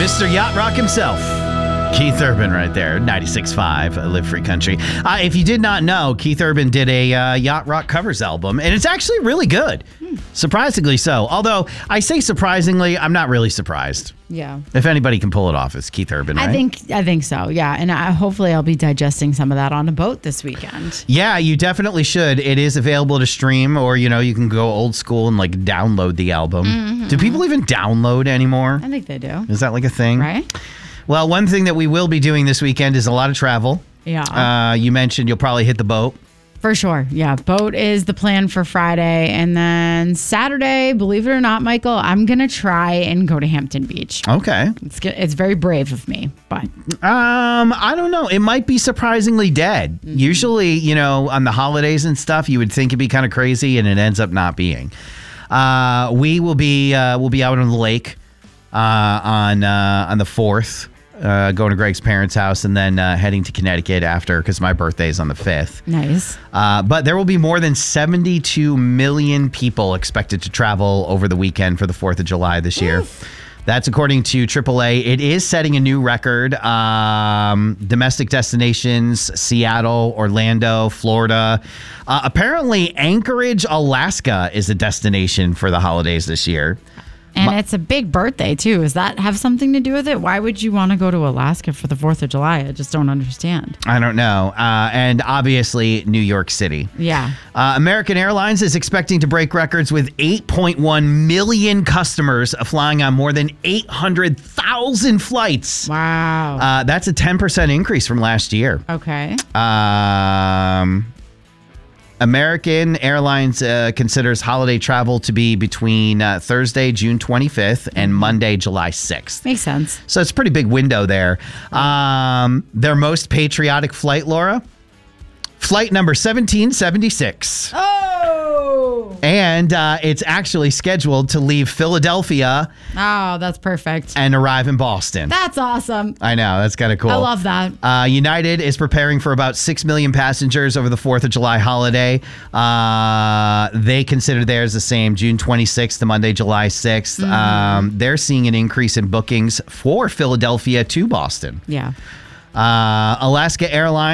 Mr. Yacht Rock himself. Keith Urban right there, 96.5, Live Free Country. If you did not know, Keith Urban did a Yacht Rock covers album, and it's actually really good. Surprisingly so. Although, I say surprisingly, I'm not really surprised. Yeah. If anybody can pull it off, it's Keith Urban, right? I think so, yeah. And hopefully I'll be digesting some of that on a boat this weekend. Yeah, you definitely should. It is available to stream, or, you can go old school and, download the album. Mm-hmm. Do people even download anymore? I think they do. Is that like a thing? Right? Well, one thing that we will be doing this weekend is a lot of travel. Yeah. You mentioned you'll probably hit the boat. For sure. Yeah. Boat is the plan for Friday. And then Saturday, believe it or not, Michael, I'm going to try and go to Hampton Beach. Okay. It's very brave of me, but. I don't know. It might be surprisingly dead. Mm-hmm. Usually, on the holidays and stuff, you would think it'd be kind of crazy, and it ends up not being. We'll be out on the lake on the 4th. Going to Greg's parents' house and then heading to Connecticut after, because my birthday is on the 5th. Nice. But there will be more than 72 million people expected to travel over the weekend for the 4th of July this year. That's according to AAA. It is setting a new record. Domestic destinations, Seattle, Orlando, Florida. Apparently, Anchorage, Alaska is a destination for the holidays this year. And it's a big birthday, too. Does that have something to do with it? Why would you want to go to Alaska for the 4th of July? I just don't understand. I don't know. And obviously, New York City. Yeah. American Airlines is expecting to break records with 8.1 million customers flying on more than 800,000 flights. Wow. That's a 10% increase from last year. Okay. American Airlines considers holiday travel to be between Thursday, June 25th and Monday, July 6th. Makes sense. So it's a pretty big window there. Their most patriotic flight, Laura? Flight number 1776. Oh! And it's actually scheduled to leave Philadelphia. Oh, that's perfect. And arrive in Boston. That's awesome. I know. That's kind of cool. I love that. United is preparing for about 6 million passengers over the 4th of July holiday. They consider theirs the same, June 26th to Monday, July 6th. Mm-hmm. They're seeing an increase in bookings for Philadelphia to Boston. Yeah. Alaska Airlines